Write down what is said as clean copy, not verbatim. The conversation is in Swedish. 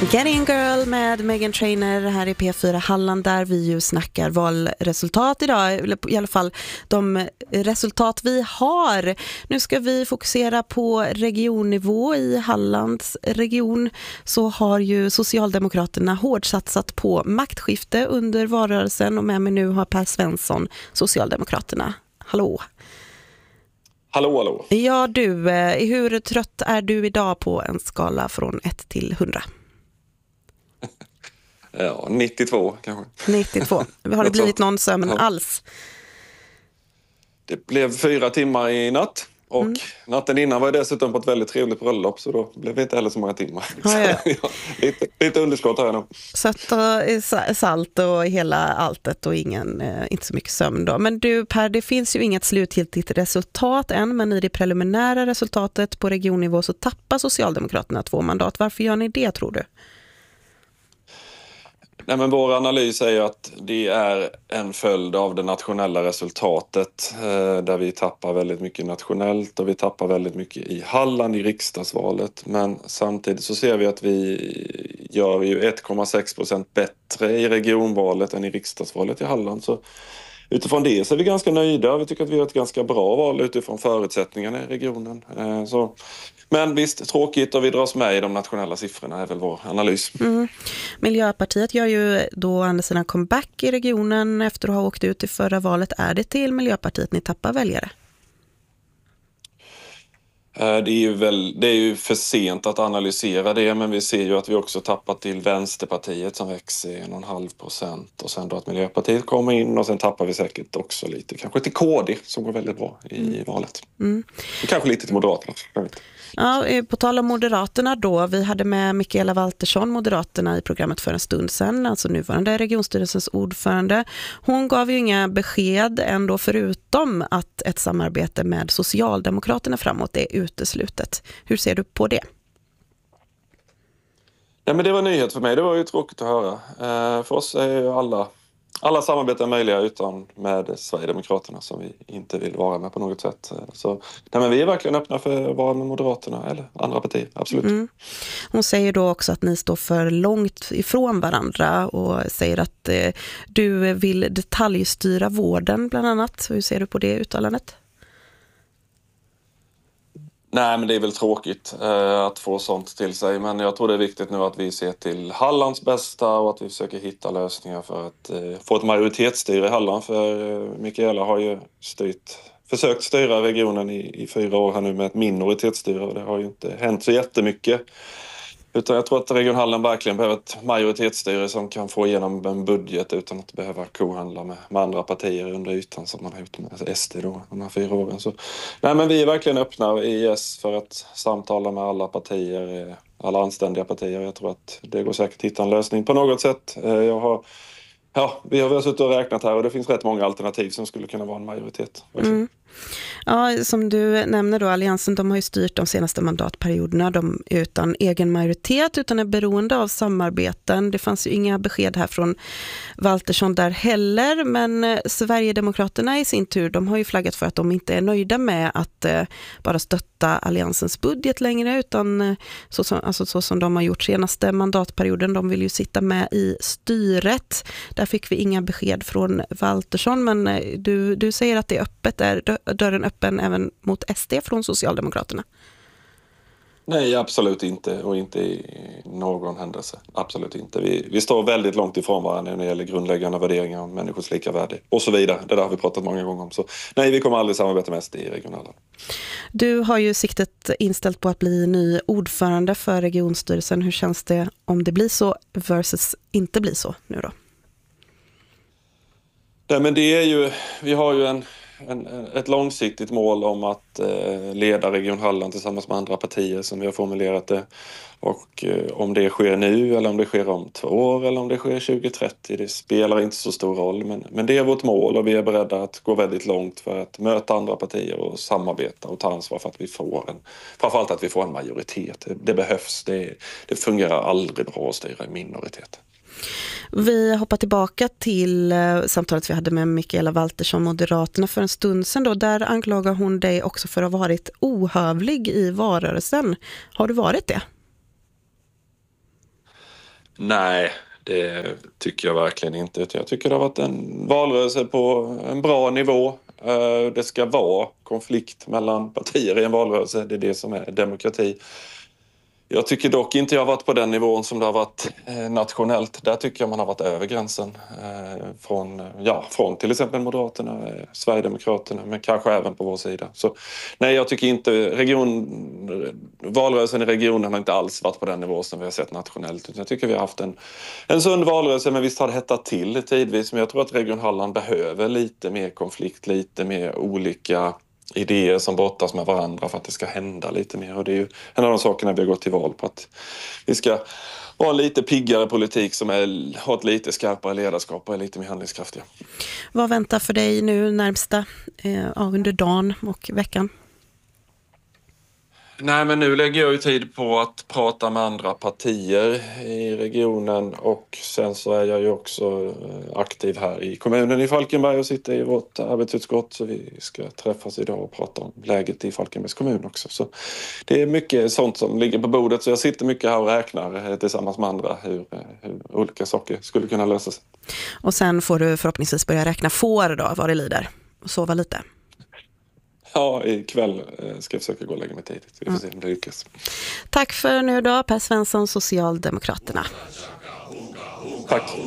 Getting Girl med Meghan Trainor här i P4 Halland, där vi ju snackar valresultat idag, eller i alla fall de resultat vi har. Nu ska vi fokusera på regionnivå. I Hallands region så har ju Socialdemokraterna hårdsatsat på maktskifte under valrörelsen, och med mig nu har Per Svensson, Socialdemokraterna. Hallå! Hallå, hallå. Ja du, hur trött är du idag på en skala från 1 till 100? Ja, 92 kanske. 92. Har det blivit någon sömn alls? Det blev 4 timmar i natt. Och natten innan var jag dessutom på ett väldigt trevligt bröllop, så då blev det inte heller så många timmar. Ja. lite underskott här nu. Sött och salt och hela alltet och inte så mycket sömn då. Men du Per, det finns ju inget slutgiltigt resultat än, men i det preliminära resultatet på regionnivå så tappar Socialdemokraterna 2 mandat. Varför gör ni det, tror du? Nej, men vår analys är att det är en följd av det nationella resultatet, där vi tappar väldigt mycket nationellt och vi tappar väldigt mycket i Halland i riksdagsvalet. Men samtidigt så ser vi att vi gör ju 1,6% bättre i regionvalet än i riksdagsvalet i Halland. Så utifrån det så är vi ganska nöjda. Vi tycker att vi har ett ganska bra val utifrån förutsättningarna i regionen. Men visst, tråkigt, och vi dras med i de nationella siffrorna är väl vår analys. Miljöpartiet gör ju då andra sidan comeback i regionen efter att ha åkt ut i förra valet. Är det till Miljöpartiet ni tappar väljare? Det är ju för sent att analysera det, men vi ser ju att vi också tappat till Vänsterpartiet som växer 1,5%, och sen då att Miljöpartiet kommer in, och sen tappar vi säkert också lite kanske till KD som går väldigt bra i valet. Och kanske lite till Moderaterna. Ja, på tal om Moderaterna då, vi hade med Mikaela Valtersson, Moderaterna, i programmet för en stund sedan, alltså nuvarande regionstyrelsens ordförande. Hon gav ju inga besked ändå, förutom att ett samarbete med Socialdemokraterna framåt är uteslutet. Hur ser du på det? Ja, men det var nyhet för mig, det var ju tråkigt att höra. För oss är ju alla samarbeten möjliga utan med Sverigedemokraterna, som vi inte vill vara med på något sätt. Så men vi är verkligen öppna för att vara med Moderaterna eller andra partier, absolut. Hon säger då också att ni står för långt ifrån varandra och säger att du vill detaljstyra vården bland annat. Hur ser du på det uttalandet? Nej, men det är väl tråkigt att få sånt till sig. Men jag tror det är viktigt nu att vi ser till Hallands bästa och att vi försöker hitta lösningar för att få ett majoritetsstyre i Halland. För Mikaela har ju försökt styra regionen i 4 år här nu med ett minoritetsstyre, och det har ju inte hänt så jättemycket. Utan jag tror att Region Halland verkligen behöver ett majoritetsstyre som kan få igenom en budget utan att behöva kohandla med andra partier under ytan som man har gjort med SD då, de här 4 åren. Så, nej, men vi är verkligen öppna i IS för att samtala med alla partier, alla anständiga partier. Jag tror att det går säkert att hitta en lösning på något sätt. Vi har suttit och räknat här, och det finns rätt många alternativ som skulle kunna vara en majoritet. Ja, som du nämner då, Alliansen, de har ju styrt de senaste mandatperioderna utan egen majoritet, utan är beroende av samarbeten. Det fanns ju inga besked här från Valtersson där heller, men Sverigedemokraterna i sin tur, de har ju flaggat för att de inte är nöjda med att bara stötta Alliansens budget längre, utan så som de har gjort senaste mandatperioden. De vill ju sitta med i styret. Där fick vi inga besked från Valtersson, men du säger att det är öppet. Är dörren öppen även mot SD från Socialdemokraterna? Nej, absolut inte, och inte i någon händelse. Absolut inte. Vi står väldigt långt ifrån varandra när det gäller grundläggande värderingar om människors lika värde och så vidare. Det där har vi pratat många gånger om. Så nej, vi kommer aldrig samarbeta med SD i regionala. Du har ju siktet inställt på att bli ny ordförande för regionstyrelsen. Hur känns det om det blir så versus inte blir så nu då? Nej, men det är ju, vi har ju ett långsiktigt mål om att leda Region Halland tillsammans med andra partier som vi har formulerat det. Och om det sker nu eller om det sker om 2 år eller om det sker 2030, det spelar inte så stor roll. Men det är vårt mål, och vi är beredda att gå väldigt långt för att möta andra partier och samarbeta och ta ansvar för att vi får framförallt att vi får en majoritet. Det behövs, det fungerar aldrig bra att styra i minoritet. Vi hoppar tillbaka till samtalet vi hade med Mikaela Valtersson, Moderaterna, för en stund sedan då. Där anklagar hon dig också för att ha varit ohövlig i valrörelsen. Har du varit det? Nej, det tycker jag verkligen inte. Jag tycker det har varit en valrörelse på en bra nivå. Det ska vara konflikt mellan partier i en valrörelse. Det är det som är demokrati. Jag tycker dock inte jag har varit på den nivån som det har varit nationellt. Där tycker jag man har varit över gränsen. Från till exempel Moderaterna, Sverigedemokraterna, men kanske även på vår sida. Så nej, jag tycker inte valrörelsen i regionen har inte alls varit på den nivå som vi har sett nationellt. Jag tycker vi har haft en sund valrörelse, men visst har det hettat till tidvis. Men jag tror att Region Halland behöver lite mer konflikt, lite mer olika idéer som brottas med varandra för att det ska hända lite mer. Och det är ju en av de sakerna vi har gått till val på, att vi ska vara en lite piggare politik som har ett lite skarpare ledarskap och är lite mer handlingskraftiga. Vad väntar för dig nu närmsta under dagen och veckan? Nej, men nu lägger jag ju tid på att prata med andra partier i regionen, och sen så är jag ju också aktiv här i kommunen i Falkenberg och sitter i vårt arbetsutskott, så vi ska träffas idag och prata om läget i Falkenbergs kommun också. Så det är mycket sånt som ligger på bordet, så jag sitter mycket här och räknar tillsammans med andra hur olika saker skulle kunna lösa sig. Och sen får du förhoppningsvis börja räkna får då, vad det lider, och sova lite. Ja, ikväll ska jag försöka gå och lägga mig tidigt. Vi får se om det lyckas. Tack för nu då, Per Svensson, Socialdemokraterna. Tack.